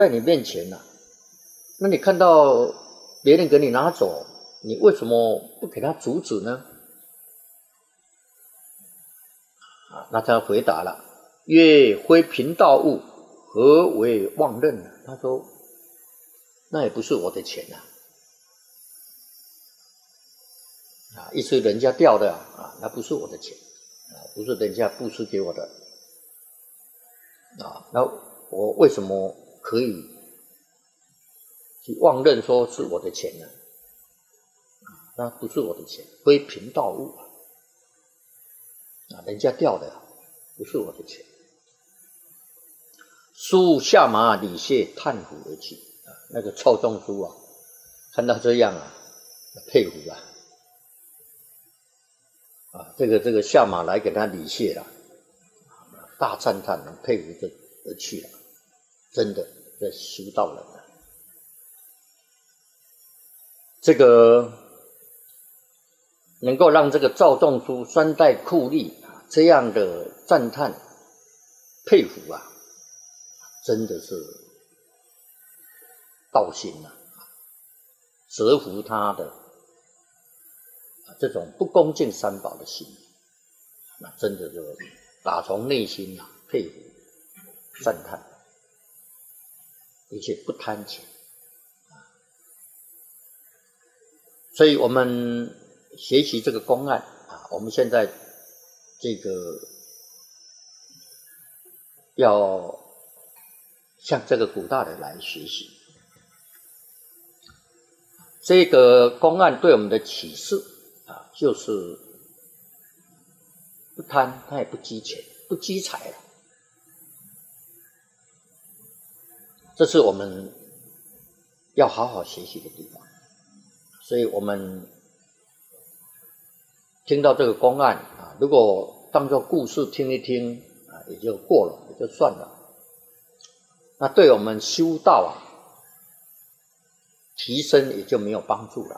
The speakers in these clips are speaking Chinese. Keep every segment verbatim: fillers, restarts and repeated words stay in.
在你面前呐、啊，那你看到别人给你拿走，你为什么不给他阻止呢？啊，那他回答了，曰：非贫道物，何为妄任呢？他说，那也不是我的钱呐、啊，啊，意思人家掉的啊，那不是我的钱，啊，不是人家布施给我的，啊，那我为什么可以去妄认说是我的钱呢？那不是我的钱，非贫道物啊，啊，人家掉的不是我的钱。书下马礼谢，叹服而去。啊，那个曹仲书啊，看到这样啊，佩服啊，啊，这个这个下马来给他礼谢了，大赞叹，佩服就而去了。真的，这修道人啊，这个能够让这个赵仲书三代酷吏啊这样的赞叹佩服啊，真的是道心啊，折服他的这种不恭敬三宝的心，那真的就打从内心啊佩服赞叹，而且不贪钱。所以我们学习这个公案啊，我们现在这个要向这个古大人来学习。这个公案对我们的启示啊，就是不贪，他也不积钱，不积财了。这是我们要好好学习的地方。所以我们听到这个公案啊，如果当作故事听一听啊，也就过了，也就算了。那对我们修道啊，提升也就没有帮助了。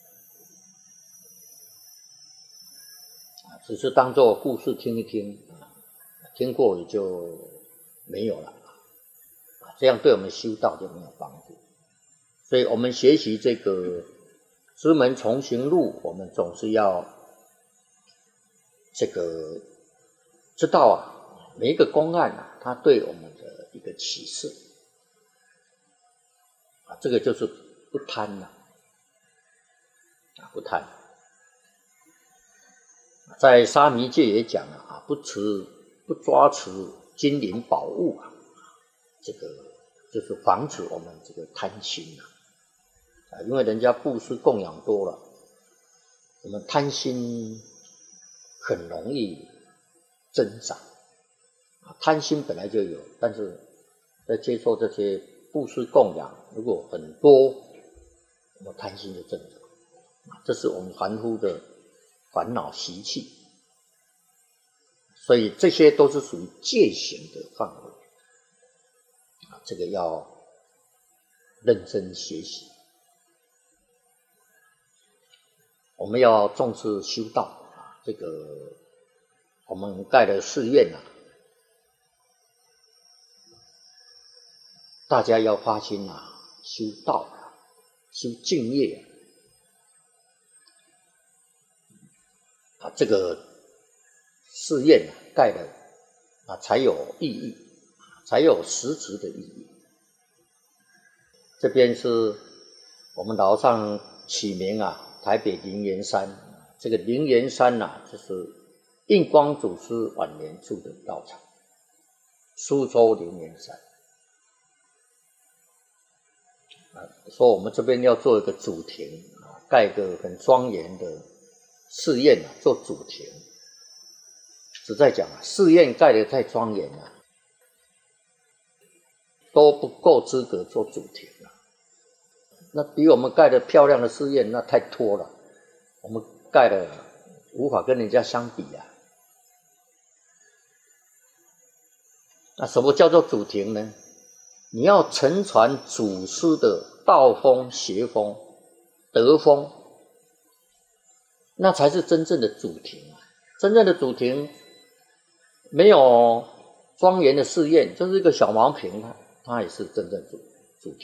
只是当作故事听一听，听过也就没有了，这样对我们修道就没有帮助。所以我们学习这个知门重行路，我们总是要这个知道啊，每一个公案啊，它对我们的一个启示啊，这个就是不贪了啊，不贪。在沙弥戒也讲了啊，不持不抓持金银宝物啊，这个就是防止我们这个贪心啊。啊，因为人家布施供养多了，我们贪心很容易增长。啊，贪心本来就有，但是在接受这些布施供养，如果很多，我们贪心就增长。这是我们凡夫的烦恼习气，所以这些都是属于戒行的范围。啊，这个要认真学习。我们要重视修道啊，这个我们盖的寺院啊，大家要发心啊，修道啊，修净业啊，这个寺院啊盖的啊才有意义，才有实质的意义。这边是我们老上起名啊。台北灵岩山，这个灵岩山呐、啊，就是印光祖师晚年住的道场，苏州灵岩山。啊，说我们这边要做一个主庭啊，盖一个很庄严的寺院啊，做主庭。实在讲啊，寺院盖得太庄严了、啊，都不够资格做主庭了。那比我们盖的漂亮的寺院那太拖了，我们盖的无法跟人家相比啊。那什么叫做主庭呢？你要承传祖师的道风、学风、德风，那才是真正的主庭啊。真正的主庭没有庄严的寺院，就是一个小茅坪，它它也是真正主庭。